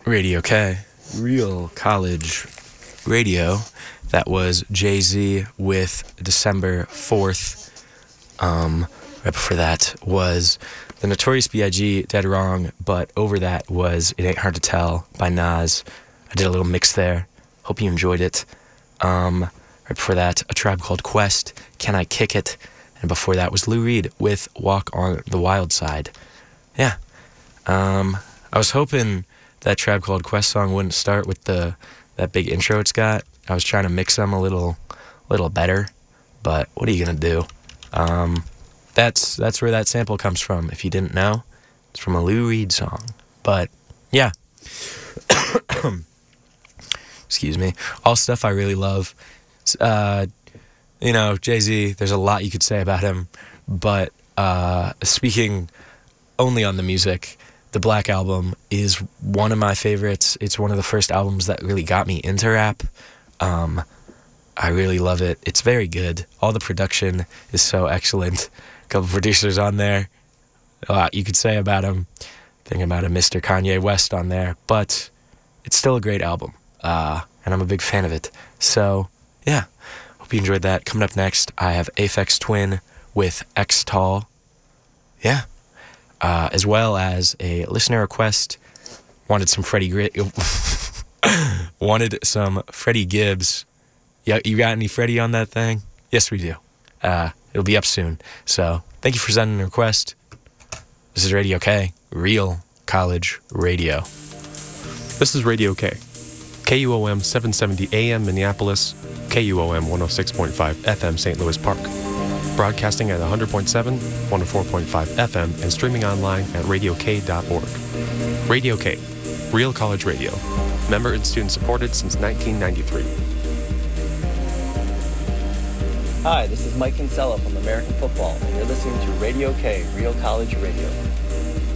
Radio K, Real College Radio. That was Jay-Z with December 4th. Right before that was the Notorious B.I.G. Dead Wrong, but over that was It Ain't Hard to Tell by Nas. I did a little mix there. Hope you enjoyed it. Right before that, A Tribe Called Quest, Can I Kick It? And before that was Lou Reed with Walk on the Wild Side. Yeah. I was hoping that Tribe Called Quest song wouldn't start with that big intro it's got. I was trying to mix them a little better, but what are you gonna do? That's where that sample comes from. If you didn't know, it's from a Lou Reed song. But yeah, excuse me. All stuff I really love. Jay-Z. There's a lot you could say about him, but speaking only on the music, the Black Album is one of my favorites. It's one of the first albums that really got me into rap. I really love it. It's very good. All the production is so excellent. A couple producers on there. A lot you could say about him. Thinking about a Mr. Kanye West on there. But it's still a great album. And I'm a big fan of it. So, yeah. Hope you enjoyed that. Coming up next, I have Aphex Twin with X Tall. Yeah. As well as a listener request. Wanted some Freddie Gibbs. Yeah, you got any Freddie on that thing? Yes, we do. It'll be up soon. So, thank you for sending a request. This is Radio K, Real College Radio. This is Radio K. KUOM 770 AM Minneapolis, KUOM 106.5 FM St. Louis Park. Broadcasting at 100.7, 104.5 FM, and streaming online at radiok.org. Radio K, Real College Radio. Member and student supported since 1993. Hi, this is Mike Kinsella from American Football, and you're listening to Radio K, Real College Radio.